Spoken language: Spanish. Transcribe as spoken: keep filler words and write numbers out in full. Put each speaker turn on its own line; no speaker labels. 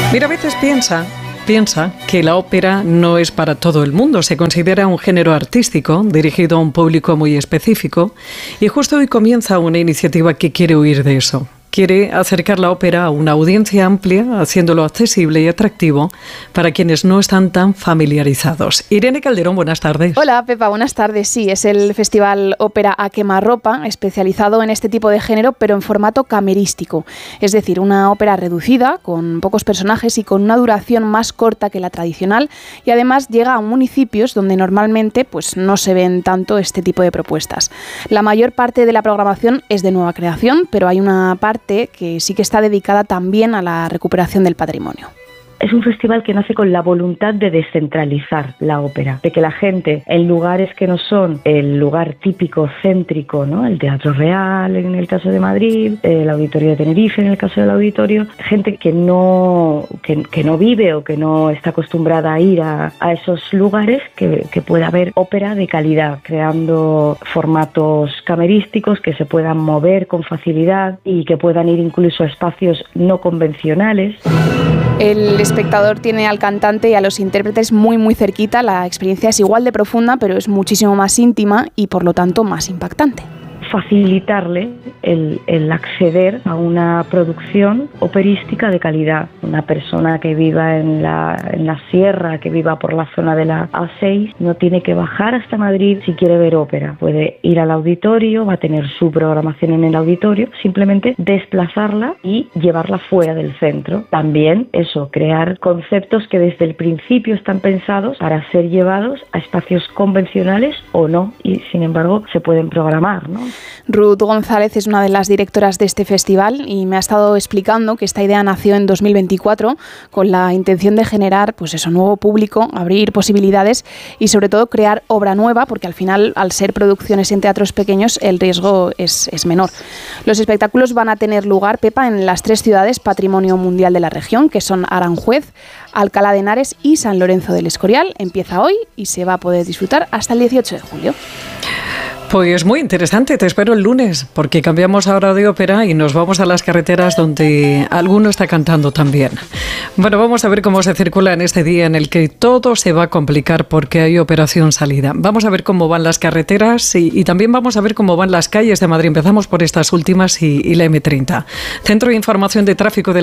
Mira, a veces piensa, piensa que la ópera no es para todo el mundo. Se considera un género artístico dirigido a un público muy específico y justo hoy comienza una iniciativa que quiere huir de eso. Quiere acercar la ópera a una audiencia amplia, haciéndolo accesible y atractivo para quienes no están tan familiarizados. Irene Calderón, buenas tardes.
Hola, Pepa, buenas tardes. Sí, es el Festival Ópera a Quemarropa, especializado en este tipo de género, pero en formato camerístico. Es decir, una ópera reducida, con pocos personajes y con una duración más corta que la tradicional, y además llega a municipios donde normalmente pues, no se ven tanto este tipo de propuestas. La mayor parte de la programación es de nueva creación, pero hay una parte que sí que está dedicada también a la recuperación del patrimonio.
Es un festival que nace con la voluntad de descentralizar la ópera, de que la gente en lugares que no son el lugar típico céntrico, ¿no? El Teatro Real en el caso de Madrid, el Auditorio de Tenerife en el caso del Auditorio, gente que no que, que no vive o que no está acostumbrada a ir a, a esos lugares, que, que pueda haber ópera de calidad, creando formatos camerísticos que se puedan mover con facilidad y que puedan ir incluso a espacios no convencionales.
El espectador tiene al cantante y a los intérpretes muy muy cerquita. La experiencia es igual de profunda, pero es muchísimo más íntima y por lo tanto más impactante.
Facilitarle el, el acceder a una producción operística de calidad. Una persona que viva en la, en la sierra, que viva por la zona de la A seis, no tiene que bajar hasta Madrid si quiere ver ópera. Puede ir al auditorio, va a tener su programación en el auditorio, simplemente desplazarla y llevarla fuera del centro. También eso, crear conceptos que desde el principio están pensados para ser llevados a espacios convencionales o no, y sin embargo se pueden programar, ¿no?
Ruth González es una de las directoras de este festival y me ha estado explicando que esta idea nació en dos mil veinticuatro con la intención de generar pues eso, nuevo público, abrir posibilidades y sobre todo crear obra nueva, porque al final, al ser producciones en teatros pequeños, el riesgo es, es menor. Los espectáculos van a tener lugar, Pepa, en las tres ciudades Patrimonio Mundial de la región, que son Aranjuez, Alcalá de Henares y San Lorenzo del Escorial. Empieza hoy y se va a poder disfrutar hasta el dieciocho de julio.
Pues muy interesante, te espero el lunes, porque cambiamos ahora de ópera y nos vamos a las carreteras donde alguno está cantando también. Bueno, vamos a ver cómo se circula en este día en el que todo se va a complicar porque hay operación salida. Vamos a ver cómo van las carreteras y, y también vamos a ver cómo van las calles de Madrid. Empezamos por estas últimas y, y la eme treinta. Centro de Información de Tráfico de